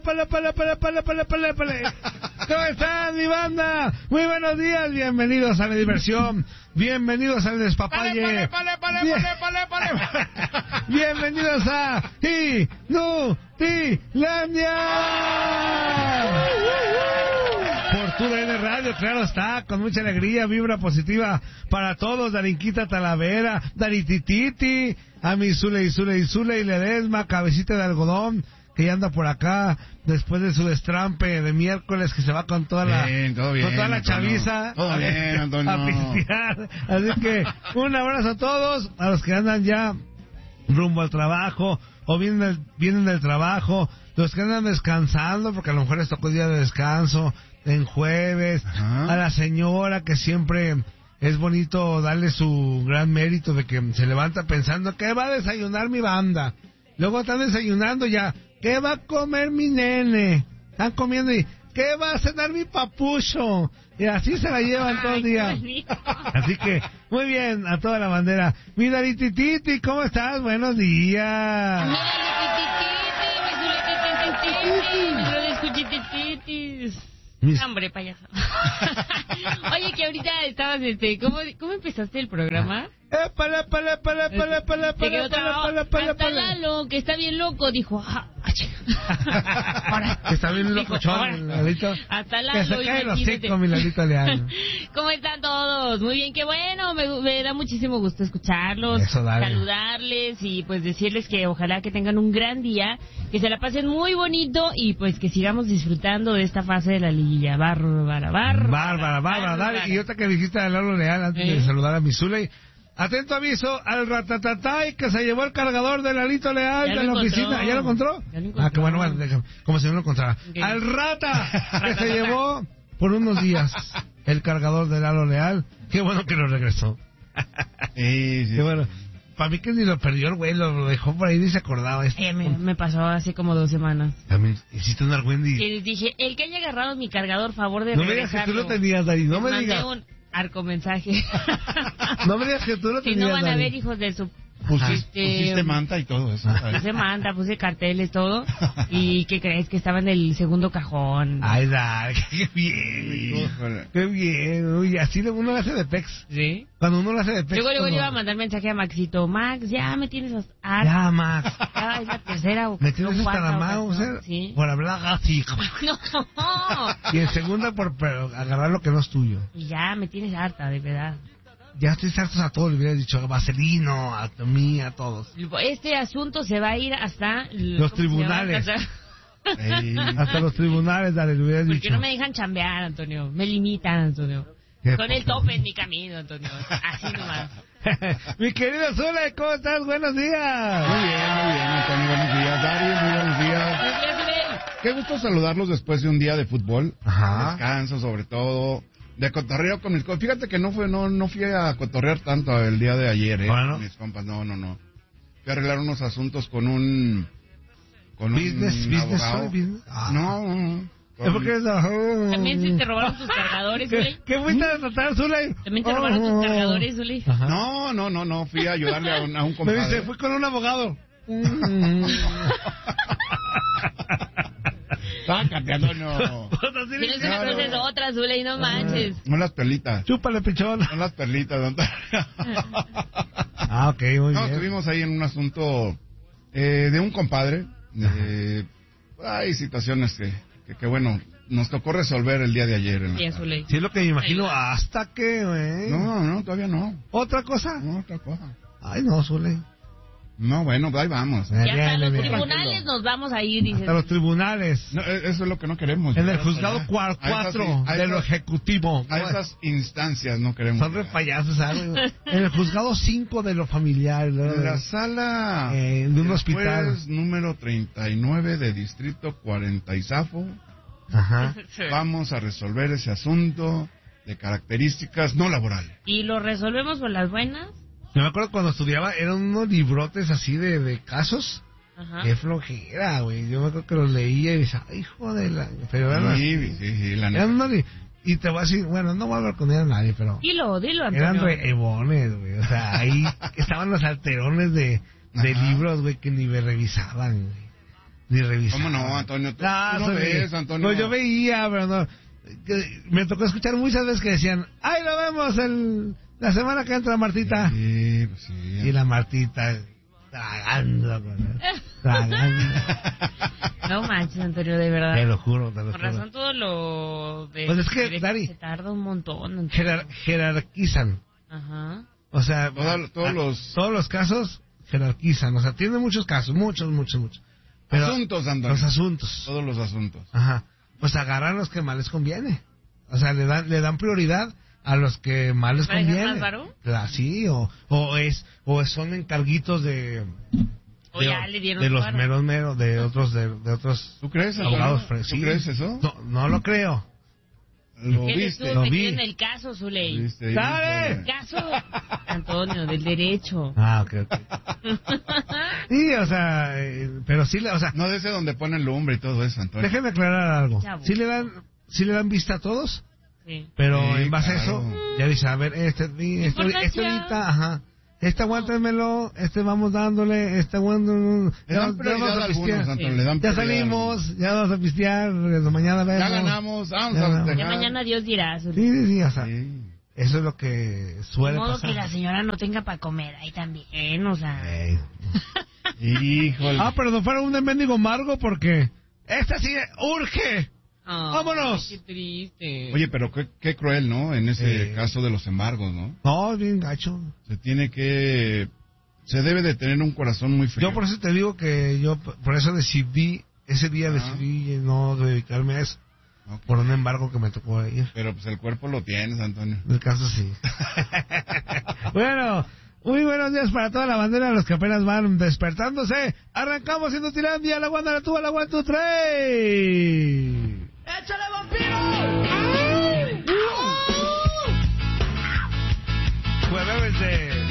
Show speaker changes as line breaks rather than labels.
Pale. ¿Cómo están, mi banda? Muy buenos días, bienvenidos a la diversión, bienvenidos al despapalle. Bienvenidos a Inutilandia. Por TUDN Radio, claro está, con mucha alegría, vibra positiva para todos, Darinquita Talavera, Daritititi, a mi Zule y Ledesma, cabecita de algodón, que ya anda por acá después de su destrampe de miércoles, que se va con toda la con toda la chaviza
todo bien, Antonio.
A pistear. Así que un abrazo a todos, a los que andan ya rumbo al trabajo o vienen del trabajo, los que andan descansando porque a lo mejor les tocó día de descanso en jueves. Ajá. A la señora, que siempre es bonito darle su gran mérito de que se levanta pensando que va a desayunar mi banda, luego están desayunando ya, ¿qué va a comer mi nene? Están comiendo y ¿qué va a cenar mi papucho? Y así se la llevan todo el día. Así que, muy bien, a toda la bandera. Mi Daritititi, ¿cómo estás? Buenos días.
Hombre, payaso. Oye, que ahorita estabas, ¿cómo empezaste el programa? Hasta Lalo, que está bien loco, dijo,
que está bien locochón, Lalito.
Hasta Lalo.
Que se cae los cinco, mi Lalito Leal.
¿Cómo están todos? Muy bien, qué bueno, me da muchísimo gusto escucharlos, saludarles y pues decirles que ojalá que tengan un gran día, que se la pasen muy bonito y pues que sigamos disfrutando de esta fase de la liguilla. Bárbara.
Dale, y otra que dijiste a Lalo Leal antes de saludar a mi Zule. Atento aviso al ratatatay que se llevó el cargador de Lalito Leal de la oficina. ¿Ya lo encontró? Qué bueno, déjame, como si no lo encontrara. Okay. Al rata que se llevó por unos días el cargador de Lalo Leal. Qué bueno que lo regresó.
Sí.
Qué bueno. Para mí que ni lo perdió el güey, lo dejó por ahí ni se acordaba.
Me pasó hace como 2 semanas.
También hiciste un argüendi.
Y les dije, el que haya agarrado mi cargador, favor de regresarlo.
No me digas que tú lo tenías, Dari, no me digas.
Un arco mensaje.
No me digas que tú lo tenías,
Si no van
Dari.
a ver, hijos de su...
Pusiste manta y todo eso.
Puse manta, puse carteles, todo. ¿Y qué crees? Que estaba en el segundo cajón.
Ay, Dari, qué bien. Qué bien. Uy, así uno lo hace de pex.
¿Sí?
Cuando uno lo hace de pex.
Luego le iba a mandar mensaje a Maxito. Max, ya me tienes hasta...
Ya, Max.
Ya es la tercera o
me tienes hasta la mano,
¿sí?
Por hablar así.
No.
Y en segunda por agarrar lo que no es tuyo.
Y ya me tienes harta, de verdad.
Ya estoy harto a todos, le hubieras dicho a Vaselino, a mí, a todos.
Este asunto se va a ir hasta...
los tribunales. Hasta los tribunales, dale, le hubieras dicho.
¿Por qué no me dejan chambear, Antonio? Me limitan, Antonio. Son el tope en mi camino, Antonio. Así nomás.
Mi querido Zule, ¿cómo estás? Buenos días.
Muy bien, Antonio. Buenos días, Dari. Muy buenos días. Qué gusto saludarlos después de un día de fútbol.
Ajá.
Descanso, sobre todo. De cotorreo con mis compas. Fíjate que no fui a cotorrear tanto el día de ayer,
Bueno.
con mis compas. No. Fui a arreglar unos asuntos con un
business
abogado.
Business.
No.
¿Es porque
también se te robaron tus cargadores, Zule?
¿Qué fuiste a tratar, Zule?
¿También te robaron tus cargadores, Zule?
No. Fui a ayudarle a un compadre.
Me dice, fui con un abogado.
Sácate, Antonio.
Tienes una cosa es otra, Zule, y no manches.
Son las perlitas.
Chúpale, pichón.
Son las perlitas, Antonio.
Ok, muy bien.
Estuvimos ahí en un asunto de un compadre. Hay situaciones que bueno, nos tocó resolver el día de ayer.
Sí, Zule.
Sí, es lo que me imagino. ¿Hasta que, güey?
No, todavía no.
¿Otra cosa?
No, otra cosa.
Ay, no, Zule.
No, bueno, ahí vamos.
Y hasta los tribunales nos vamos a ir, dices.
Hasta los tribunales.
No, eso es lo que no queremos.
En el juzgado 4 de lo ejecutivo.
A esas instancias no queremos.
Son re payasos, ¿sabes? En el juzgado 5 de lo familiar. ¿No?
En la sala
de un hospital.
Número 39 de Distrito 40 y Zafo.
Ajá.
Vamos a resolver ese asunto de características no laborales.
¿Y lo resolvemos por las buenas?
Yo me acuerdo cuando estudiaba, eran unos librotes así de casos.
Ajá.
Qué flojera, güey. Yo me acuerdo que los leía y decía, ay, hijo de la... Pero eran
sí, la neta.
Y te voy a decir, bueno, no voy a hablar con ella a nadie, pero...
Dilo, Antonio.
Eran reebones, güey. O sea, ahí estaban los alterones de libros, güey, que ni me revisaban, güey. ni revisaba.
¿Cómo no, Antonio? ¿Tú no ves, Antonio?
Pues yo veía, pero no. Me tocó escuchar muchas veces que decían, ¡ay, lo vemos la semana que entra Martita!
Sí, pues sí.
Y la Martita tragando.
No manches, Antonio, de verdad.
Te lo juro,
Por razón todo lo de...
Pues es que, Dari,
se tarda un montón.
jerarquizan.
Ajá.
O sea,
todos
los casos jerarquizan. O sea, tiene muchos casos, muchos. Pero
asuntos, Antonio.
Los asuntos.
Todos los asuntos.
Ajá. Pues agarran los que más les conviene. O sea, le dan prioridad a los que más les conviene.
¿Más varón?
Sí, o son encarguitos de
ya le dieron
de los
paro.
meros, de otros
¿Tú crees,
abogados.
¿Tú crees eso?
No lo creo.
Lo viste.
Lo vi.
En el caso, Zuley.
¡Dale!
El caso, Antonio, del derecho.
Ah, ok. Sí, o sea, pero sí, o sea...
No de ese donde ponen lumbre y todo eso, Antonio.
Déjeme aclarar algo.
Chavo.
Sí le dan vista a todos,
Sí.
pero
Sí,
en base a
claro.
eso, ya dice, a ver, este ahorita, ajá. Aguántenmelo, vamos dándole, aguántenlo.
Le dan prioridad a algunos, Antonio, le dan
Ya
prioridad a
salimos, ya vamos a pistear, mañana vemos.
Ya ganamos, vamos
Ya
a
ganamos.
festejar.
Ya mañana Dios dirá, Zuley.
Sí, o sea,
Sí.
eso es lo que
De
suele
modo
pasar.
que la señora no tenga para comer ahí también, o sea...
Ey.
Híjole.
Pero no fuera un mendigo amargo porque sí urge. ¡Vámonos!
Qué triste.
Oye, pero qué cruel, ¿no? En ese caso de los embargos, ¿no?
No, bien gacho.
Se debe de tener un corazón muy frío.
Yo por eso te digo que por eso decidí no dedicarme a eso.
Okay.
Por un embargo que me tocó ir.
Pero pues el cuerpo lo tienes, Antonio.
En el caso sí. Bueno, muy buenos días para toda la bandera, los que apenas van despertándose. Arrancamos siendo Tirandia, la Wanda, la tuba, la 1, 2, 3.
¡Échale, vampiro!
Jueves de